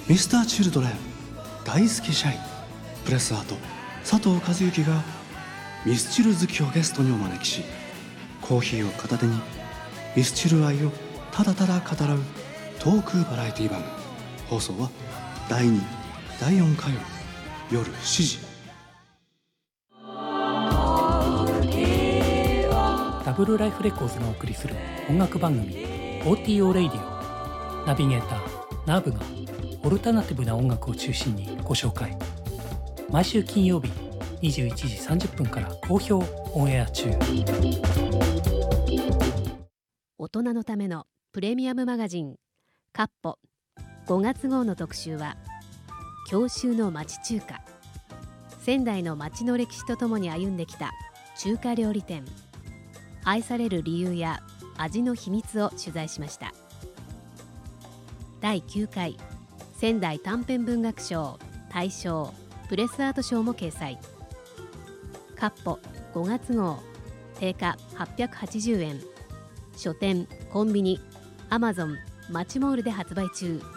ミスターチルドレン大好き社員プレスアート佐藤和幸がミスチル好きをゲストにお招きし、コーヒーを片手にミスチル愛をただただ語らうトークバラエティ番組。放送は第2、第4火曜夜7時。 ダブルライフレコーズがお送りする音楽番組 OTO レイディオ。ナビゲーターナーブがオルタナティブな音楽を中心にご紹介。毎週金曜日21時30分から好評オンエア中。 大人のためのプレミアムマガジンカッポ5月号の特集は郷愁の町中華。仙台の町の歴史とともに歩んできた中華料理店、愛される理由や味の秘密を取材しました。第9回仙台短編文学賞大賞プレスアート賞も掲載。カッポ5月号定価880円、書店、コンビニ、アマゾン、マチモールで発売中。